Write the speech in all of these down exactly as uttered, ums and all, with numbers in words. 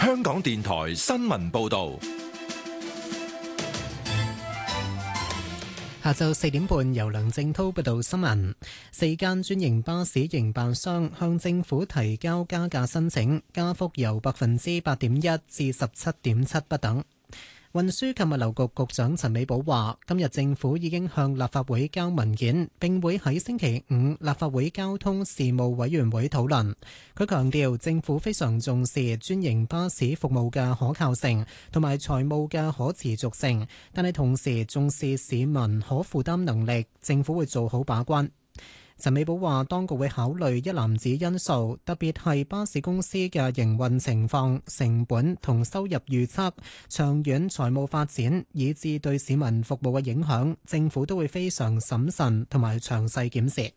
香港電台新聞報道。 下晝四點半，由梁正滔報道新聞。四間專營巴士營辦商向政府提交加價申請，加幅由百分之八點一至十七點七不等。運輸及物流局局長陳美寶話，今日政府已經向立法會交文件，並會喺星期五立法會交通事務委員會討論。佢強調，政府非常重視專營巴士服務嘅可靠性同埋財務嘅可持續性，但係同時重視市民可負擔能力，政府會做好把關。陳美寶話，當局會考慮一籃子因素，特別係巴士公司嘅營運情況、成本同收入預測、長遠財務發展，以至對市民服務嘅影響，政府都會非常審慎同埋詳細檢視。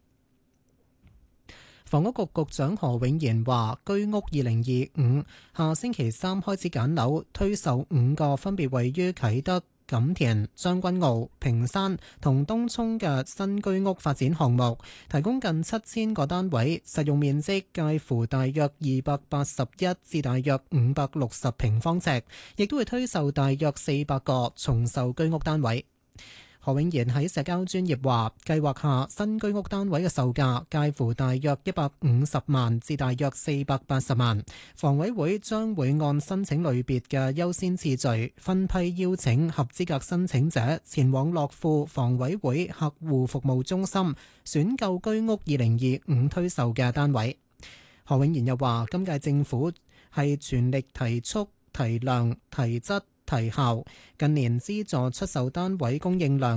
房屋局局長何永賢話，居屋二零二五下星期三開始揀樓，推售五個分別位於啟德、錦田、將軍澳、屏山同東涌嘅新居屋發展項目，提供近七千個單位，實用面積介乎大約二百八十一至大約五百六十平方尺，亦都會推售大約四百個重售居屋單位。何永賢喺社交專頁話，計劃下新居屋單位嘅售價介乎大約一百五十萬至大約四百八十萬。房委會將會按申請類別嘅優先次序分批邀請合資格申請者前往樂富房委會客戶服務中心選購居屋二零二五推售嘅單位。何永賢又話，今屆政府係全力提速、提量、提質、提效，近年資助出售單位供應量